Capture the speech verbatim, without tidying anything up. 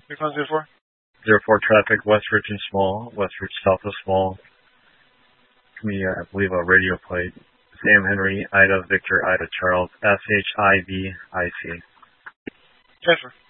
Three five zero four. Zero four traffic, Westridge and Small, Westridge south of Small. Give me, uh, I believe, a radio plate. Sam Henry, Ida Victor, Ida Charles, S H I V I C. Transfer.